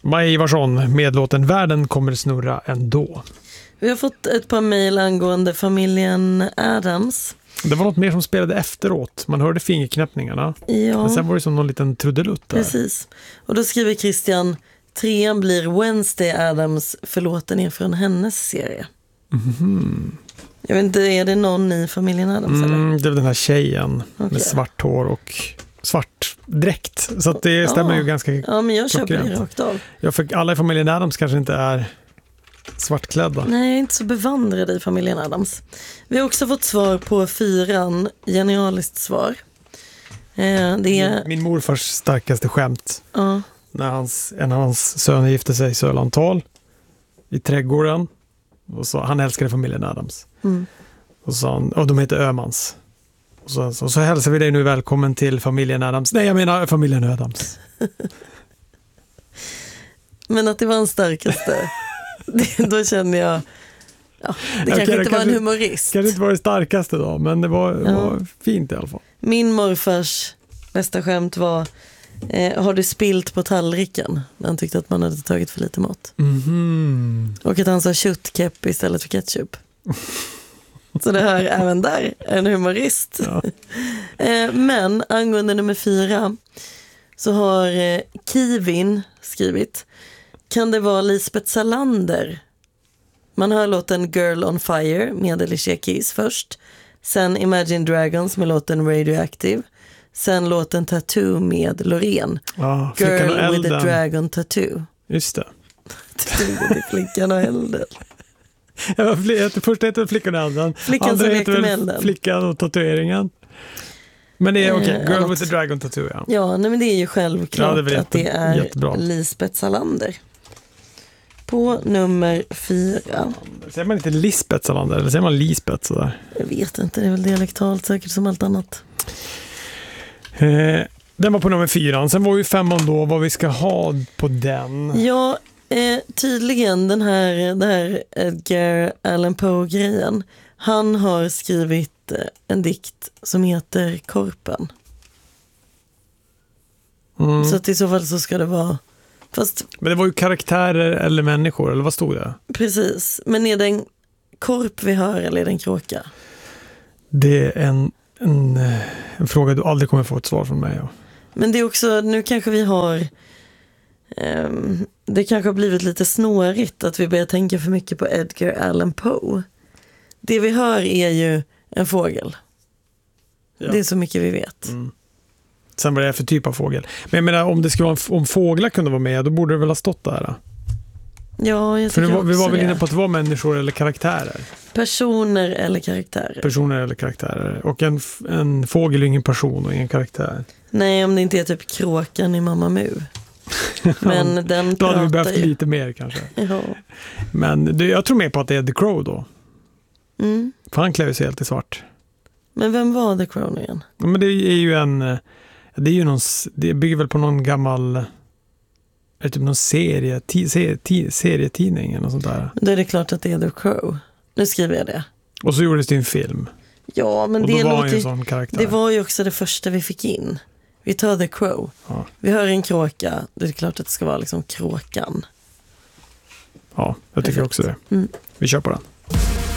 Maja Ivarsson med låten Världen kommer snurra ändå. Vi har fått ett par mejl angående familjen Addams. Det var något mer som spelade efteråt. Man hörde fingerknäppningarna. Ja. Men sen var det som någon liten trudelutt där. Precis. Och då skriver Christian, 3 blir Wednesday Addams, förlåten er från hennes serie. Mm. Jag vet inte, är det någon i familjen Addams eller? Det är den här tjejen med svart hår och svart dräkt. Så att det stämmer ju ganska. Ja, men jag köper det rakt av. Alla i familjen Addams kanske inte är svartklädda. Nej, jag är inte så bevandrad i familjen Addams. Vi har också fått svar på 4, genialiskt svar. Det är min morfars starkaste skämt. Ja. När en av hans söner gifte sig i Sölantal i trädgården. Och så, han älskade familjen Addams. Och så och de heter Ömans. Och så hälsar vi dig nu välkommen till familjen Addams. Nej, jag menar familjen Addams. Men att det var en starkaste, då känner jag, det kanske inte var en humorist. Kanske inte var det starkaste då, men det var fint i alla fall. Min morfars bästa skämt var, har du spilt på tallriken? Han tyckte att man hade tagit för lite mat. Och att han sa köttkepp istället för ketchup. Så det här även där en humorist. Ja. Men angående nummer 4 så har Kivin skrivit, kan det vara Lisbeth Salander? Man hör låten Girl on Fire med Alicia Keys först. Sen Imagine Dragons med låten Radioactive. Sen låten Tattoo med Loreen. Girl with a Dragon Tattoo. Just det. Flickan och elden. Först heter Flickan och elden. Flickan som lekte med elden. Flickan och tatueringen. Men det är okej. Girl with a Dragon Tattoo, ja. Ja, nej, men det är ju självklart det att det är jättebra. Lisbeth Salander. På nummer 4. Säger man inte Lisbeth Salander eller säger man Lisbeth sådär? Jag vet inte, det är väl dialektalt säkert som allt annat. Den var på nummer 4. Sen var ju 5 då vad vi ska ha på den. Ja, tydligen det här Edgar Allan Poe-grejen. Han har skrivit en dikt som heter Korpen. Så att i så fall så ska det vara... Men det var ju karaktärer eller människor, eller vad stod det? Precis, men är det en korp vi hör eller är det en kråka? Det är en fråga du aldrig kommer få ett svar från mig. Ja. Men det är också, nu kanske vi har... det kanske har blivit lite snårigt att vi börjar tänka för mycket på Edgar Allan Poe. Det vi hör är ju en fågel. Ja. Det är så mycket vi vet. Sen vad det är för typ av fågel. Men jag menar, om fåglar kunde vara med, då borde det väl ha stått där. Ja, jag tycker vi var väl inne på att det var människor eller karaktärer. Personer eller karaktärer. Personer eller karaktärer. Och en fågel är ingen person och ingen karaktär. Nej, om det inte är typ kråkan i Mamma Mu. Men den då hade vi behövt lite mer kanske. Ja. Men jag tror mer på att det är The Crow då. För han klär sig helt i svart. Men vem var The Crow igen? Ja, men det är ju det bygger väl på någon gammal typ någon serietidning eller något sånt där. Då är det klart att det är The Crow. Nu skriver jag det. Och så gjordes det en film. Ja, men och det var en sån karaktär. Det var ju också det första vi fick in. Vi tar The Crow. Ja. Vi hör en kråka. Det är klart att det ska vara liksom kråkan. Ja, jag tycker också det. Vi kör på den.